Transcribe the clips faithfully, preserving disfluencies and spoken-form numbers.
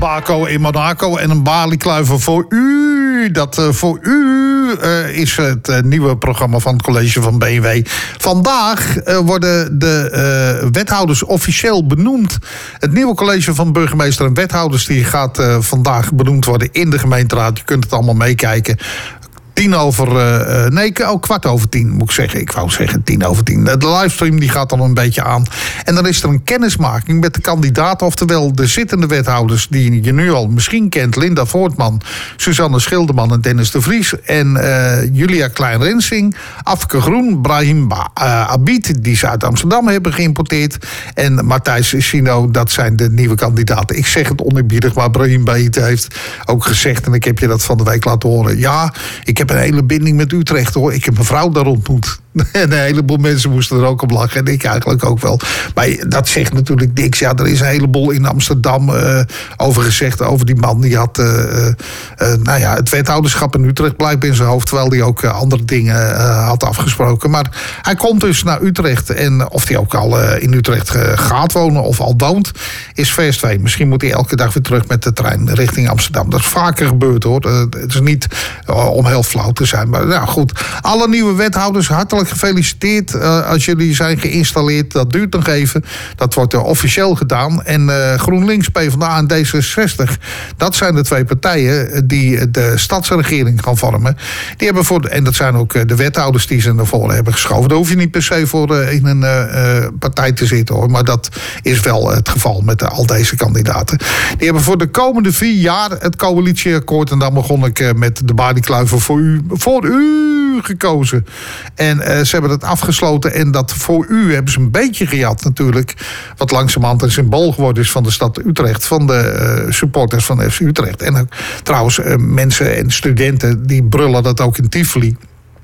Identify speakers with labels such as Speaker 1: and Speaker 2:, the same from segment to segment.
Speaker 1: Baco in Monaco en een Bali-kluiver voor u. Dat uh, voor u uh, is het uh, nieuwe programma van het college van B N W. Vandaag uh, worden de uh, wethouders officieel benoemd. Het nieuwe college van burgemeester en wethouders die gaat uh, vandaag benoemd worden in de gemeenteraad. Je kunt het allemaal meekijken. Tien over, uh, nee, oh, kwart over tien moet ik zeggen. Ik wou zeggen tien over tien. De livestream die gaat dan een beetje aan. En dan is er een kennismaking met de kandidaten, oftewel de zittende wethouders die je nu al misschien kent. Linda Voortman, Suzanne Schilderman en Dennis de Vries. En uh, Julia Klein-Rensing, Afke Groen, Brahim uh, Abid, die ze uit Amsterdam hebben geïmporteerd. En Matthijs Sino, dat zijn de nieuwe kandidaten. Ik zeg het oneerbiedig, maar Brahim Abid heeft ook gezegd, en ik heb je dat van de week laten horen. Ja, ik heb een hele binding met Utrecht, hoor. Ik heb een vrouw daar ontmoet. En een heleboel mensen moesten er ook op lachen. En ik eigenlijk ook wel. Maar dat zegt natuurlijk niks. Ja, er is een heleboel in Amsterdam uh, over gezegd. Over die man die had uh, uh, nou ja, het wethouderschap in Utrecht blijkbaar in zijn hoofd. Terwijl hij ook uh, andere dingen uh, had afgesproken. Maar hij komt dus naar Utrecht. En of hij ook al uh, in Utrecht uh, gaat wonen of al woont, is vers twee. Misschien moet hij elke dag weer terug met de trein richting Amsterdam. Dat is vaker gebeurd, hoor. Uh, het is niet uh, om heel flauw te zijn. Maar nou goed, alle nieuwe wethouders hartelijk gefeliciteerd uh, als jullie zijn geïnstalleerd. Dat duurt nog even. Dat wordt uh, officieel gedaan. En uh, GroenLinks, PvdA en D zesenzestig, dat zijn de twee partijen die de stadsregering gaan vormen. Die hebben voor, en dat zijn ook de wethouders die ze naar voren hebben geschoven. Daar hoef je niet per se voor uh, in een uh, partij te zitten, hoor. Maar dat is wel het geval met uh, al deze kandidaten. Die hebben voor de komende vier jaar het coalitieakkoord, en dan begon ik uh, met de Bali-kluiver voor u, voor u gekozen. En uh, ze hebben het afgesloten en dat voor u hebben ze een beetje gejat natuurlijk. Wat langzamerhand een symbool geworden is van de stad Utrecht. Van de uh, supporters van F C Utrecht. En ook trouwens uh, mensen en studenten die brullen dat ook in Tivoli.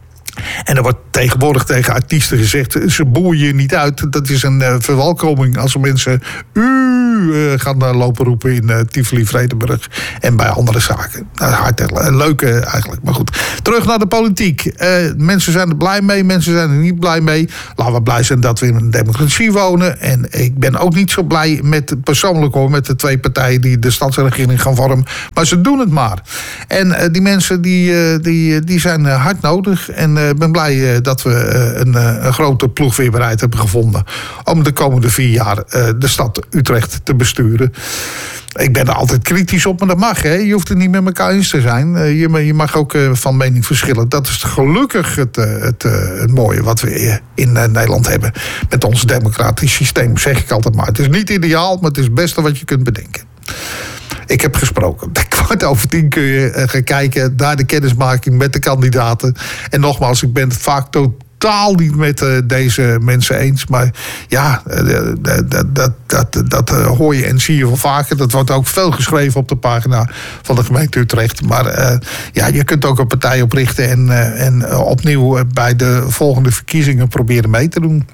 Speaker 1: En er wordt tegenwoordig tegen artiesten gezegd, ze boeien je niet uit. Dat is een uh, verwelkoming als mensen u uh, gaan uh, lopen roepen in uh, Tivoli, Vredenburg en bij andere zaken. Nou, hartelijk, leuk uh, eigenlijk, maar goed. Terug naar de politiek. Uh, mensen zijn er blij mee, mensen zijn er niet blij mee. Laten we blij zijn dat we in een democratie wonen. En ik ben ook niet zo blij met, persoonlijk hoor, met de twee partijen die de stadsregering gaan vormen. Maar ze doen het maar. En uh, die mensen die, uh, die, die zijn uh, hard nodig. En ik uh, ben blij uh, dat we uh, een, uh, een grote ploeg weer bereid hebben gevonden om de komende vier jaar uh, de stad Utrecht te besturen. Ik ben er altijd kritisch op, maar dat mag. Hè? Je hoeft het niet met elkaar eens te zijn. Uh, je, je mag ook uh, van mening verschillen. Dat is gelukkig het, uh, het, uh, het mooie wat we in uh, Nederland hebben. Met ons democratisch systeem, zeg ik altijd maar. Het is niet ideaal, maar het is het beste wat je kunt bedenken. Ik heb gesproken. Kwart over tien kun je uh, gaan kijken naar de kennismaking met de kandidaten. En nogmaals, ik ben het vaak totaal niet met uh, deze mensen eens. Maar ja, uh, dat, dat, dat, dat uh, hoor je en zie je wel vaker. Dat wordt ook veel geschreven op de pagina van de gemeente Utrecht. Maar uh, ja, je kunt ook een partij oprichten en, uh, en uh, opnieuw uh, bij de volgende verkiezingen proberen mee te doen.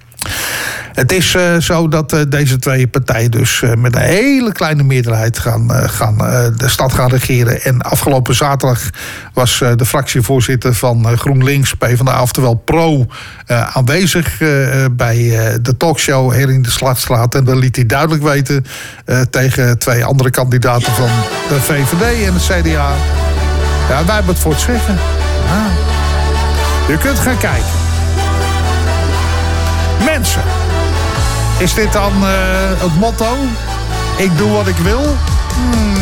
Speaker 1: Het is uh, zo dat uh, deze twee partijen dus uh, met een hele kleine meerderheid gaan, uh, gaan uh, de stad gaan regeren. En afgelopen zaterdag was uh, de fractievoorzitter van uh, GroenLinks, PvdA, oftewel Pro, uh, aanwezig uh, bij uh, de talkshow hier in de Slagstraat. En dan liet hij duidelijk weten uh, tegen twee andere kandidaten van de V V D en de C D A. Ja, wij hebben het voor het zeggen. Ja. Je kunt gaan kijken. Mensen, is dit dan uh, het motto? Ik doe wat ik wil.